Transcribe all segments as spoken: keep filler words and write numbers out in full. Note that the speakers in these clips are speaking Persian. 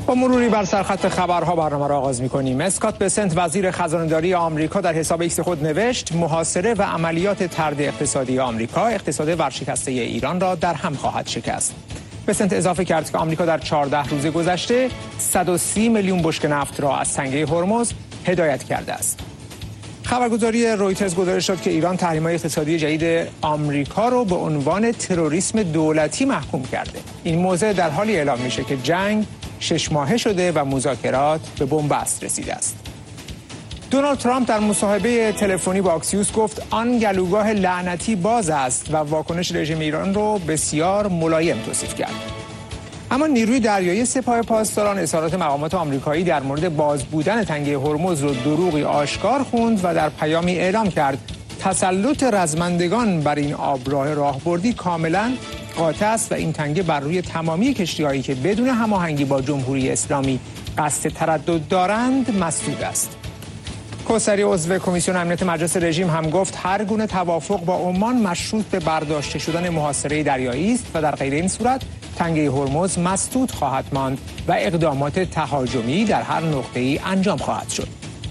با مروری بر سرخط خبرها برنامه را آغاز می‌کنیم. اسکات بسنت وزیر خزانه‌داری آمریکا در حساب ایکس خود نوشت محاصره و عملیات طرد اقتصادی آمریکا اقتصاد ورشکسته ایران را در هم خواهد شکست. بسنت اضافه کرد که آمریکا در چهارده روز گذشته صد و سی میلیون بشکه نفت را از تنگه هرمز هدایت کرده است. خبرگزاری رویترز گزارش داد که ایران تحریم‌های اقتصادی جدید آمریکا را به عنوان تروریسم دولتی محکوم کرده. این موضوع در حالی اعلام میشه که جنگ شش ماهه شده و مذاکرات به بنبست رسیده است. دونالد ترامپ در مصاحبه تلفنی با اکسیوس گفت آن گلوگاه لعنتی باز است و واکنش رژیم ایران رو بسیار ملایم توصیف کرد. اما نیروی دریایی سپاه پاسداران اظهارات مقامات آمریکایی در مورد باز بودن تنگه هرمز رو دروغی آشکار خوند و در پیامی اعلام کرد تسلط رزمندگان بر این آبراه راهبردی کاملا قاطع است و این تنگه بر روی تمامی کشتی‌هایی که بدون هماهنگی با جمهوری اسلامی قصد تردد دارند مسدود است. کوثری عضو کمیسیون امنیت مجلس رژیم هم گفت هر گونه توافق با عمان مشروط به برداشته شدن محاصره دریایی است و در غیر این صورت تنگه هرمز مسدود خواهد ماند و اقدامات تهاجمی در هر نقطه‌ای انجام خواهد شد.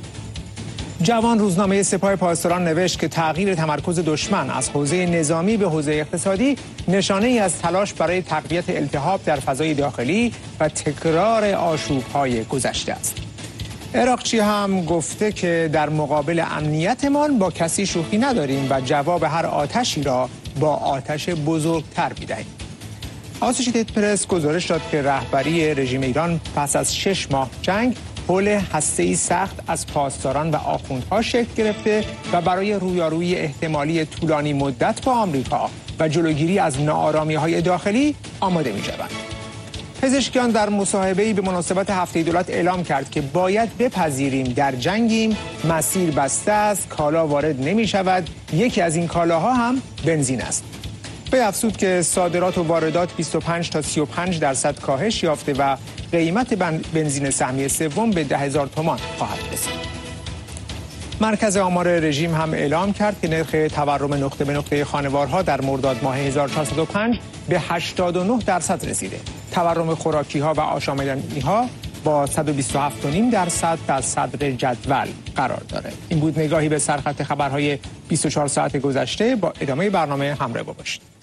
جوان روزنامه سپاه پاسداران نوشت که تغییر تمرکز دشمن از حوزه نظامی به حوزه اقتصادی نشانه ای از تلاش برای تقویت التهاب در فضای داخلی و تکرار آشوب‌های گذشته است. عراقچی هم گفته که در مقابل امنیتمان با کسی شوخی نداریم و جواب هر آتشی را با آتش بزرگتر می‌دهیم. آسوشیتد پرس گزارش داد که رهبری رژیم ایران پس از شش ماه جنگ حول هسته‌ای سخت از پاسداران و آخوندها شکل گرفته و برای رویارویی احتمالی طولانی مدت با آمریکا و جلوگیری از ناآرامی‌های داخلی آماده می‌شوند. پزشکیان در مصاحبه‌ای به مناسبت هفته دولت اعلام کرد که باید بپذیریم در جنگیم، مسیر بسته است، کالا وارد نمی‌شود، یکی از این کالاها هم بنزین است. به افزود که صادرات و واردات بیست و پنج تا سی و پنج درصد کاهش یافته و قیمت بنزین سهمیه سوم به ده هزار تومان خواهد رسید. مرکز آمار رژیم هم اعلام کرد که نرخ تورم نقطه به نقطه خانوارها در مرداد ماه هزار و چهارصد و پنج به هشتاد و نه درصد رسیده. تورم خوراکی‌ها و آشامیدنی‌ها با صد و بیست و هفت و نیم درصد در صدر جدول قرار داره. این بود نگاهی به سرخط خبرهای بیست و چهار ساعت گذشته. با ادامه برنامه همراه باشید.